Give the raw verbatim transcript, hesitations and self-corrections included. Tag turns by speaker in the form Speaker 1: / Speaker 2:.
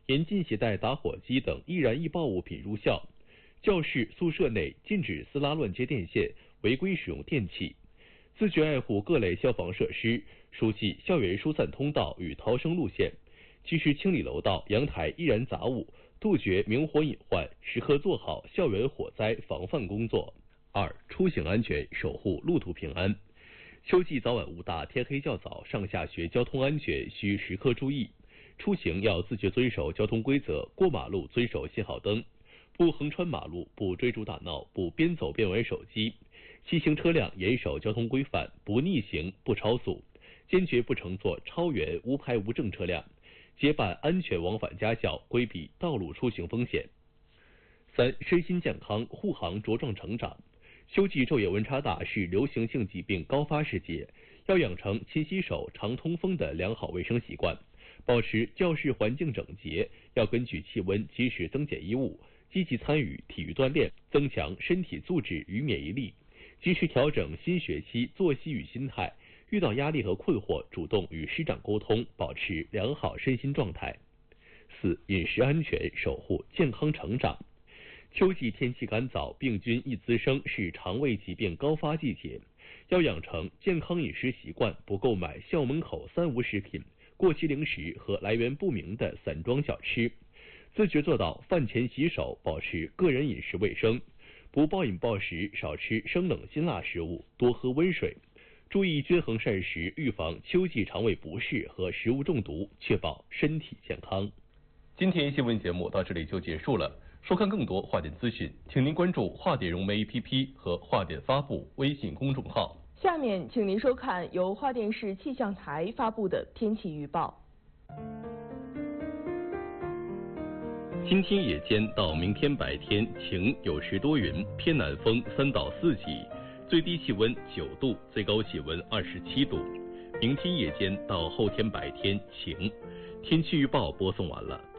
Speaker 1: 严禁携带打火机等易燃易爆物品入校。教室、宿舍内禁止撕拉乱接电线，违规使用电器。自觉爱护各类消防设施，熟悉校园疏散通道与逃生路线，及时清理楼道、阳台易燃杂物，杜绝明火隐患，时刻做好校园火灾防范工作。二、出行安全，守护路途平安。秋季早晚雾大，天黑较早，上下学交通安全需时刻注意。出行要自觉遵守交通规则，过马路遵守信号灯，不横穿马路，不追逐打闹，不边走边玩手机。骑行车辆严守交通规范，不逆行，不超速，坚决不乘坐超员、无牌无证车辆，结伴安全往返家校，规避道路出行风险。三、身心健康，护航茁壮成长。秋季昼夜温差大，是流行性疾病高发时节，要养成勤洗手、常通风的良好卫生习惯，保持教室环境整洁，要根据气温及时增减衣物，积极参与体育锻炼，增强身体素质与免疫力，及时调整新学期作息与心态，遇到压力和困惑，主动与师长沟通，保持良好身心状态。四、饮食安全，守护健康成长。秋季天气干燥，病菌易滋生，是肠胃疾病高发季节，要养成健康饮食习惯，不购买校门口三无食品、过期零食和来源不明的散装小吃，自觉做到饭前洗手，保持个人饮食卫生，不暴饮暴食，少吃生冷辛辣食物，多喝温水，注意均衡膳食，预防秋季肠胃不适和食物中毒，确保身体健康。
Speaker 2: 今天新闻节目到这里就结束了。收看更多华点资讯，请您关注华点融媒 A P P 和华点发布微信公众号。
Speaker 3: 下面请您收看由华电市气象台发布的天气预报。
Speaker 1: 今天夜间到明天白天晴，有时多云，偏南风三到四级，最低气温九度，最高气温二十七度。明天夜间到后天白天晴。天气预报播送完了。